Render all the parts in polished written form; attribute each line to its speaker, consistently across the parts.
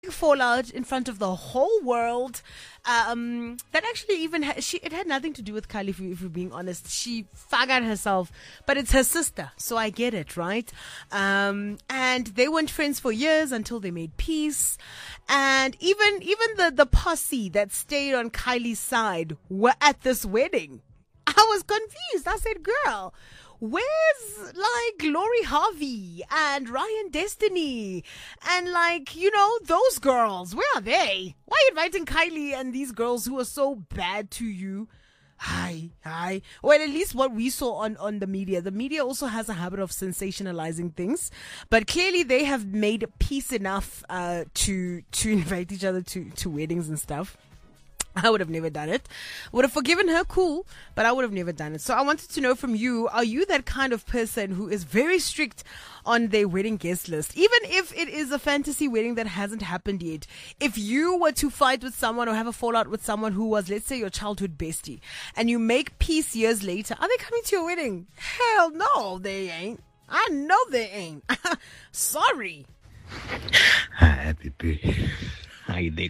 Speaker 1: fallout in front of the whole world. That actually even it had nothing to do with Kylie. If we're being honest, she figured herself, but it's her sister, so I get it, right? And they weren't friends for years until they made peace. And even the posse that stayed on Kylie's side were at this wedding. I was confused. I said, "Girl, where's like Lori Harvey and Ryan Destiny and those girls? Where are they? Why are you inviting Kylie and these girls who are so bad to you?" Hi. Well, at least what we saw on the media. The media also has a habit of sensationalizing things, but clearly they have made peace enough to invite each other to weddings and stuff. I would have never done it. Would have forgiven her, cool, but I would have never done it. So I wanted to know from you, are you that kind of person who is very strict on their wedding guest list? Even if it is a fantasy wedding that hasn't happened yet, if you were to fight with someone or have a fallout with someone who was, let's say, your childhood bestie, and you make peace years later, are they coming to your wedding? Hell no, they ain't. I know they ain't. Sorry.
Speaker 2: Hi, baby. Hi there,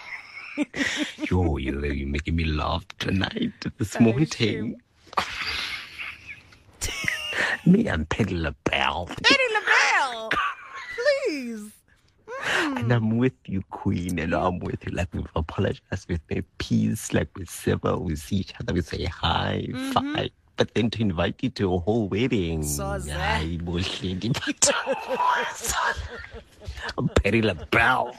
Speaker 2: Yo, you're making me laugh tonight, this morning. Me and Patty LaBelle.
Speaker 1: Patty LaBelle! Please.
Speaker 2: And I'm with you, Queen, and I'm with you. Like, we've apologized, we've made peace, like we sever, we see each other, we say hi, fight. But then to invite you to a whole wedding.
Speaker 1: So
Speaker 2: I'm Patty LaBelle.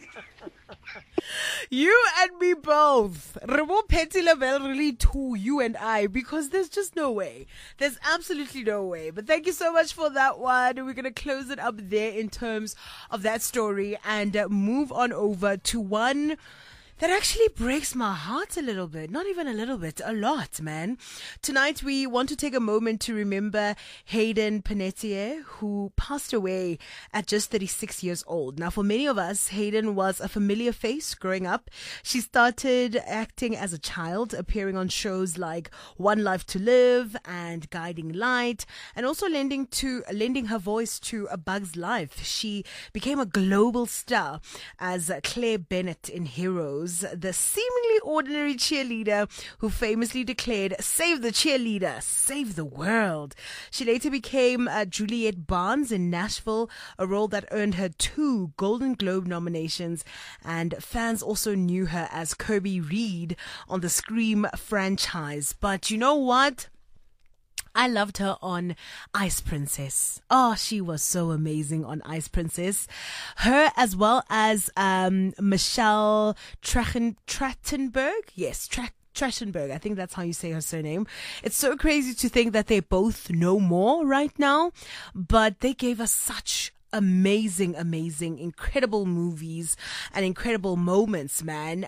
Speaker 1: You and me both. Remo Patty LaBelle really to you and I, because there's just no way. There's absolutely no way. But thank you so much for that one. We're going to close it up there in terms of that story and move on over to one that actually breaks my heart a little bit. Not even a little bit, a lot, man. Tonight, we want to take a moment to remember Hayden Panettiere, who passed away at just 36 years old. Now, for many of us, Hayden was a familiar face growing up. She started acting as a child, appearing on shows like One Life to Live and Guiding Light, and also lending her voice to A Bug's Life. She became a global star as Claire Bennett in Heroes, the seemingly ordinary cheerleader who famously declared, "Save the cheerleader, save the world." She later became Juliette Barnes in Nashville, a role that earned her 2 Golden Globe nominations, and fans also knew her as Kirby Reed on the Scream franchise. But you know what? I loved her on Ice Princess. Oh, she was so amazing on Ice Princess. Her as well as Michelle Trachtenberg. Yes, Trachtenberg. I think that's how you say her surname. It's so crazy to think that they both know more right now, but they gave us such amazing, incredible movies and incredible moments, man.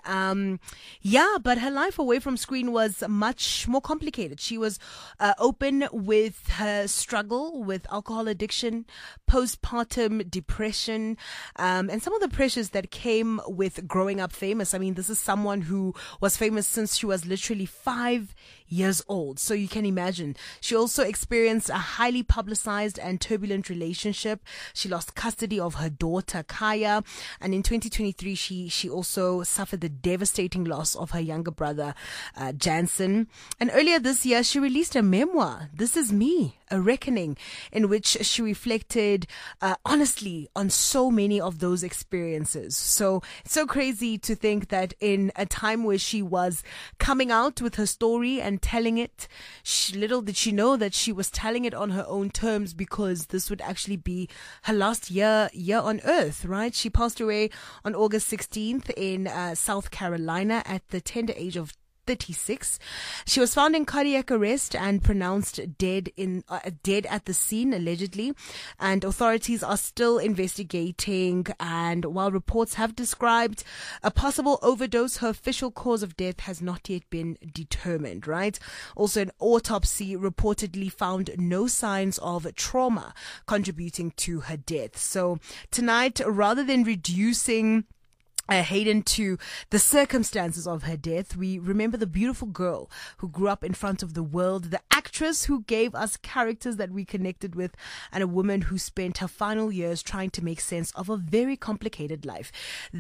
Speaker 1: But her life away from screen was much more complicated. She was open with her struggle with alcohol addiction, postpartum depression, and some of the pressures that came with growing up famous. I mean, this is someone who was famous since she was literally 5 years old. So you can imagine. She also experienced a highly publicized and turbulent relationship. She lost custody of her daughter, Kaya. And in 2023, she also suffered the devastating loss of her younger brother, Jansen. And earlier this year, she released a memoir, This Is Me, A Reckoning, in which she reflected honestly on so many of those experiences. So it's so crazy to think that in a time where she was coming out with her story and telling it, little did she know that she was telling it on her own terms, because this would actually be her last year on earth, right? She passed away on August 16th in South Carolina at the tender age of 36. She was found in cardiac arrest and pronounced dead at the scene, allegedly. And authorities are still investigating. And while reports have described a possible overdose, her official cause of death has not yet been determined, right? Also, an autopsy reportedly found no signs of trauma contributing to her death. So tonight, rather than reducing Hayden to the circumstances of her death. We remember the beautiful girl who grew up in front of the world, the actress who gave us characters that we connected with, and a woman who spent her final years trying to make sense of a very complicated life.